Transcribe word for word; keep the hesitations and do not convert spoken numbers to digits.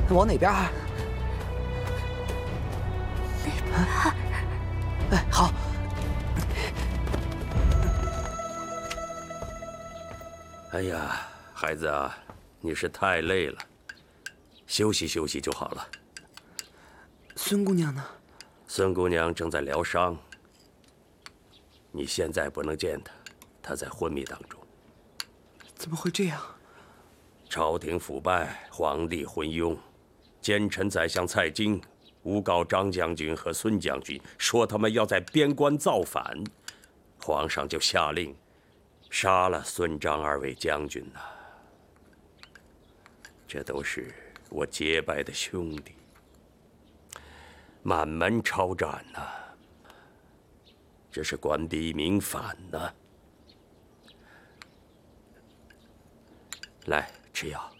往哪边啊？啊哎，好。 哎呀，孩子啊，你是太累了，休息休息就好了。 孙姑娘呢？ 孙姑娘正在疗伤，你现在不能见她，她在昏迷当中。 怎么会这样？ 朝廷腐败，皇帝昏庸，奸臣宰相蔡京诬告张将军和孙将军，说他们要在边关造反，皇上就下令杀了孙张二位将军呐。这都是我结拜的兄弟，满门抄斩呐！这是官逼民反呐！来，吃药。